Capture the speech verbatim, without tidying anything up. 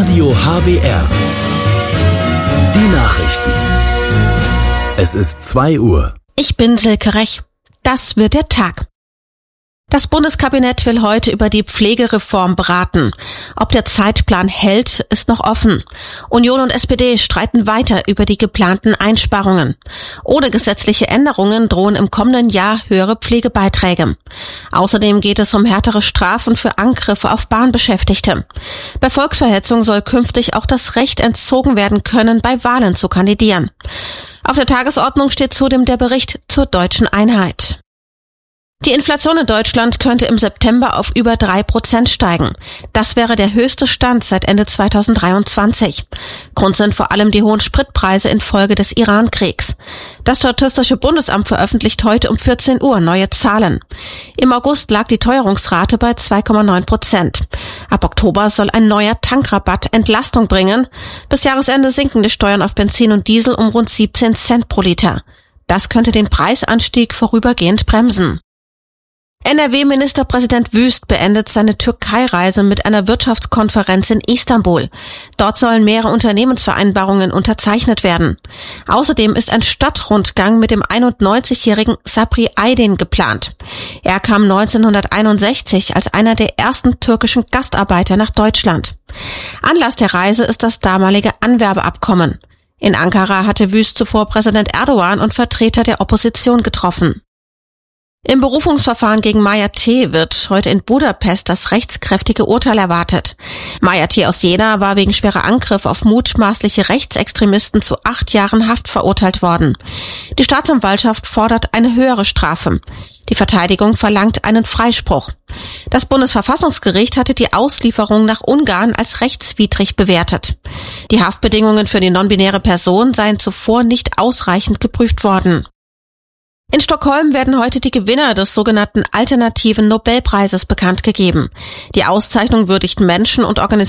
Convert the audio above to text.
Radio H B R. Die Nachrichten. Es ist zwei Uhr. Ich bin Silke Rech. Das wird der Tag. Das Bundeskabinett will heute über die Pflegereform beraten. Ob der Zeitplan hält, ist noch offen. Union und S P D streiten weiter über die geplanten Einsparungen. Ohne gesetzliche Änderungen drohen im kommenden Jahr höhere Pflegebeiträge. Außerdem geht es um härtere Strafen für Angriffe auf Bahnbeschäftigte. Bei Volksverhetzung soll künftig auch das Recht entzogen werden können, bei Wahlen zu kandidieren. Auf der Tagesordnung steht zudem der Bericht zur deutschen Einheit. Die Inflation in Deutschland könnte im September auf über drei Prozent steigen. Das wäre der höchste Stand seit Ende zweitausenddreiundzwanzig. Grund sind vor allem die hohen Spritpreise infolge des Iran-Kriegs. Das Statistische Bundesamt veröffentlicht heute um vierzehn Uhr neue Zahlen. Im August lag die Teuerungsrate bei zwei Komma neun Prozent. Ab Oktober soll ein neuer Tankrabatt Entlastung bringen. Bis Jahresende sinken die Steuern auf Benzin und Diesel um rund siebzehn Cent pro Liter. Das könnte den Preisanstieg vorübergehend bremsen. N R W-Ministerpräsident Wüst beendet seine Türkei-Reise mit einer Wirtschaftskonferenz in Istanbul. Dort sollen mehrere Unternehmensvereinbarungen unterzeichnet werden. Außerdem ist ein Stadtrundgang mit dem einundneunzigjährigen Sabri Aydin geplant. Er kam neunzehnhunderteinundsechzig als einer der ersten türkischen Gastarbeiter nach Deutschland. Anlass der Reise ist das damalige Anwerbeabkommen. In Ankara hatte Wüst zuvor Präsident Erdogan und Vertreter der Opposition getroffen. Im Berufungsverfahren gegen Maja T. wird heute in Budapest das rechtskräftige Urteil erwartet. Maja T. aus Jena war wegen schwerer Angriffe auf mutmaßliche Rechtsextremisten zu acht Jahren Haft verurteilt worden. Die Staatsanwaltschaft fordert eine höhere Strafe. Die Verteidigung verlangt einen Freispruch. Das Bundesverfassungsgericht hatte die Auslieferung nach Ungarn als rechtswidrig bewertet. Die Haftbedingungen für die nonbinäre Person seien zuvor nicht ausreichend geprüft worden. In Stockholm werden heute die Gewinner des sogenannten alternativen Nobelpreises bekannt gegeben. Die Auszeichnung würdigt Menschen und Organisationen